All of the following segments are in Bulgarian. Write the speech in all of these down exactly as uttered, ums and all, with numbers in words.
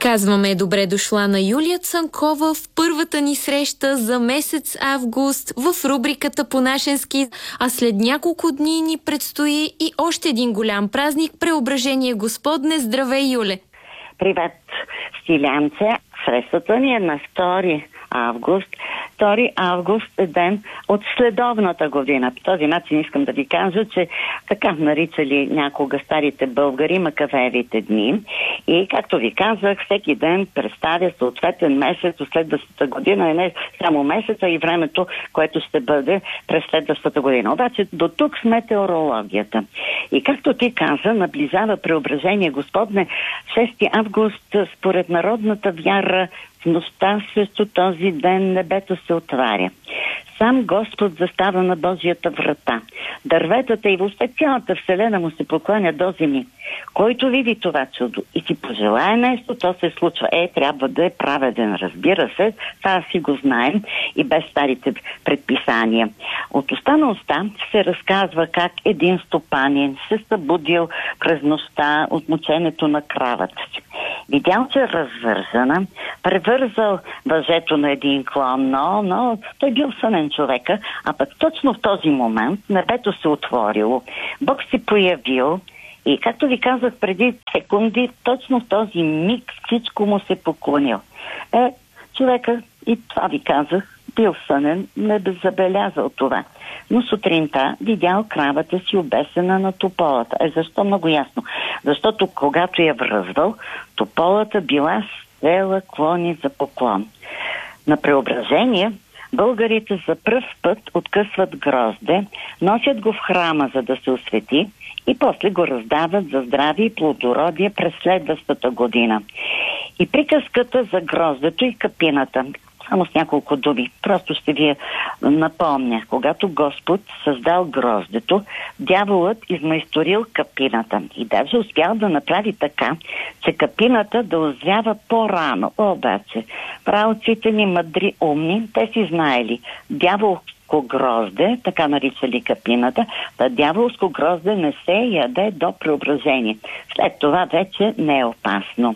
Казваме добре дошла на Юлия Цанкова в първата ни среща за месец август в рубриката Понашенски. А след няколко дни ни предстои и още един голям празник – Преображение Господне. Здравей, Юле! Привет, Стилянце! Срещата ни е на втори август. втори август е ден от следовната година. По този начин искам да ви кажа, че така наричали някога старите българи Макавеевите дни. И както ви казах, всеки ден представя съответен месец от следващата година, и не само месеца, и времето, което ще бъде през следващата година. Обаче до тук с метеорологията. И както ти каза, наближава Преображение Господне. шести август според народната вяра в нощта срещу този ден небето се отваря. Сам Господ застава на Божията врата. Дърветата и въобще цялата вселена му се покланя до земи. Който види това чудо и си пожелае нещо, то се случва. Е, трябва да е праведен, разбира се. Това си го знаем и без старите предписания. От уста на уста се разказва как един стопанин се събудил през нощта от мученето на кравата си. Видял, че е развързана, превързал въжето на един клон, но, но той бил сънен човека, а пък точно в този момент небето се отворило, Бог се появил и, както ви казах преди секунди, точно в този миг всичко му се поклонил. Е, човека, и това ви казах, бил сънен, не бе забелязал това. Но сутринта видял кравата си обесена на тополата. Е, защо? Много ясно. Защото когато я връзвал, тополата била свела клони за поклон. На Преображение българите за пръв път откъсват грозде, носят го в храма, за да се освети, и после го раздават за здраве и плодородие през следващата година. И приказката за гроздето и капината, само с няколко думи, просто ще ви напомня. Когато Господ създал гроздето, дяволът измайсторил капината и даже успял да направи така, че капината да озрява по-рано. Обаче, правоците ни мъдри, умни, те си знаели, дяволско грозде, така наричали капината, да дяволско грозде не се яде до Преображение. След това вече не е опасно.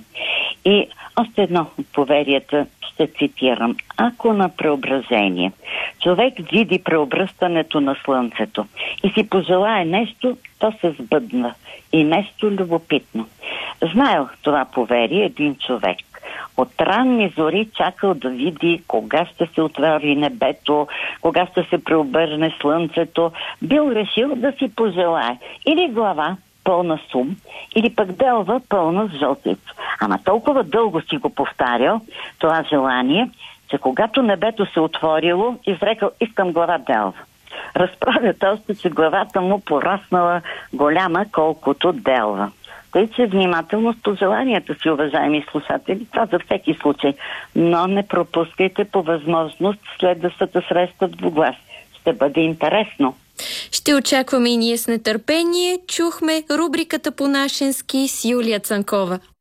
И още едно от поверията ще цитирам. Ако на Преображение човек види преобръщането на слънцето и си пожелае нещо, то се сбъдна. И нещо любопитно. Знаел това поверие един човек. От ранни зори чакал да види кога ще се отвори небето, кога ще се преобърне слънцето. Бил решил да си пожелае или глава пълна сум, или пък делва пълна с жълтица. Ама толкова дълго си го повтарял това желание, че когато небето се отворило, изрекал: искам глава делва. Разправят още, че главата му пораснала голяма, колкото делва. Тъй, че внимателно с пожеланията си, уважаеми слушатели, това за всеки случай. Но не пропускайте по възможност следващата среща в двуглас. Ще бъде интересно. Ще очакваме и ние с нетърпение. Чухме рубриката Понашенски с Юлия Цанкова.